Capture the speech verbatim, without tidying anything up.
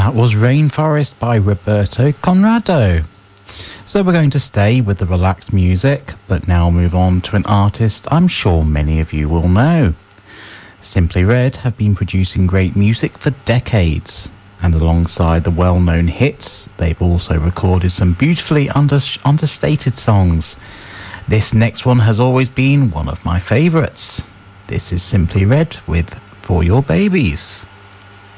That was Rainforest by Roberto Conrado. So we're going to stay with the relaxed music, but now move on to an artist I'm sure many of you will know. Simply Red have been producing great music for decades, and alongside the well-known hits, they've also recorded some beautifully under, understated songs. This next one has always been one of my favourites. This is Simply Red with For Your Babies.